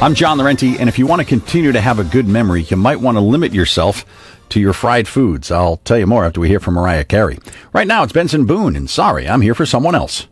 I'm John Laurenti, and if you want to continue to have a good memory, you might want to limit yourself to your fried foods. I'll tell you more after we hear from Mariah Carey. Right now, it's Benson Boone, and sorry, I'm here for someone else.